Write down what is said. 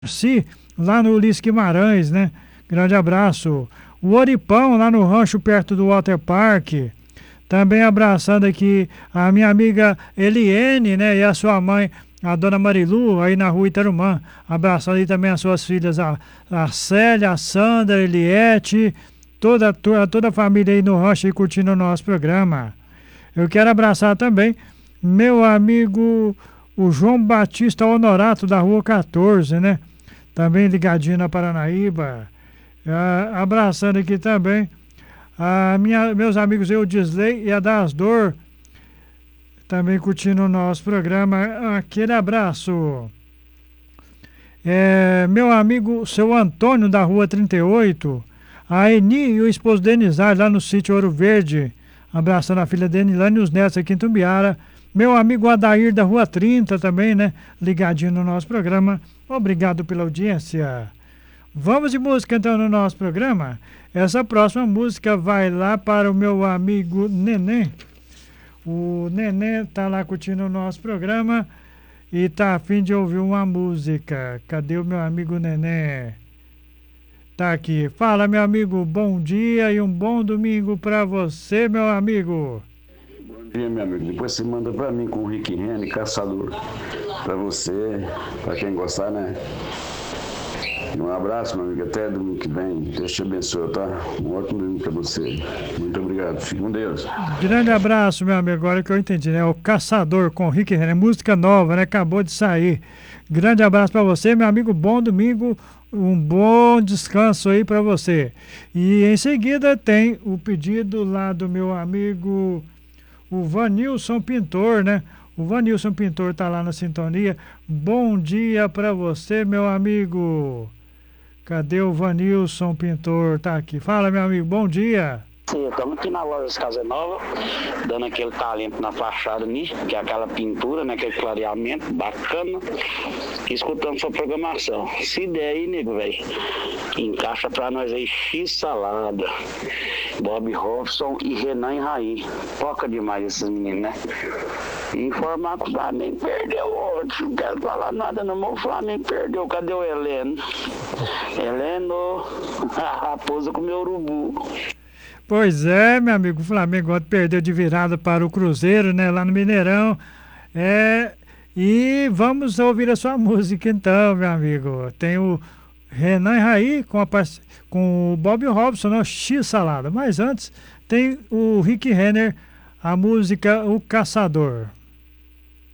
Si, lá no Ulisses Guimarães, né? Grande abraço. O Oripão, lá no rancho perto do Water Park. Também abraçando aqui a minha amiga Eliene, né? E a sua mãe, a dona Marilu, aí na rua Itarumã. Abraçando aí também as suas filhas, a Célia, a Sandra, a Eliette, toda a família aí no rancho aí curtindo o nosso programa. Eu quero abraçar também meu amigo, o João Batista Honorato, da rua 14, né? Também ligadinho na Paranaíba. Abraçando aqui também meus amigos Eudisley e a Dasdor, também curtindo o nosso programa. Aquele abraço. Meu amigo, seu Antônio, da rua 38, a Eni e o esposo Denizar, lá no sítio Ouro Verde. Abraçando a filha Denilane e os netos aqui em Tumbiara. Meu amigo Adair, da rua 30 também, né? Ligadinho no nosso programa. Obrigado pela audiência. Vamos de música então no nosso programa. Essa próxima música vai lá para o meu amigo Nenê. O Nenê tá lá curtindo o nosso programa e tá a fim de ouvir uma música. Cadê o meu amigo Nenê? Tá aqui. Fala, meu amigo, bom dia e um bom domingo para você, meu amigo. Bom dia, meu amigo. Depois você manda para mim com o Rick Henry, Caçador. Para você, para quem gostar, né? Um abraço, meu amigo. Até domingo que vem. Deus te abençoe, tá? Um ótimo domingo para você. Muito obrigado. Fique com Deus. Grande abraço, meu amigo. Agora que eu entendi, né? O Caçador com o Rick Henry. Música nova, né? Acabou de sair. Grande abraço para você, meu amigo. Bom domingo. Um bom descanso aí para você. E em seguida tem o pedido lá do meu amigo, o Vanilson Pintor, né? O Vanilson Pintor tá lá na sintonia. Bom dia para você, meu amigo. Cadê o Vanilson Pintor? Tá aqui. Fala, meu amigo. Bom dia. Estamos aqui na loja das Casas Novas, dando aquele talento na fachada ali, que é aquela pintura, né, aquele clareamento bacana, e escutando sua programação. Se der aí, nego, velho, encaixa pra nós aí X Salada, Bob Robson e Renan Raí. Toca demais esses meninos, né? E informar que o Flamengo perdeu ontem, não quero falar nada não, mas o Flamengo perdeu. Cadê o Heleno? Heleno, a raposa comeu urubu. Pois é, meu amigo, o Flamengo ontem perdeu de virada para o Cruzeiro, né, lá no Mineirão. E vamos ouvir a sua música então, meu amigo. Tem o Renan Raí com o Bob Robson, né, X Salada. Mas antes tem o Rick Renner, a música O Caçador.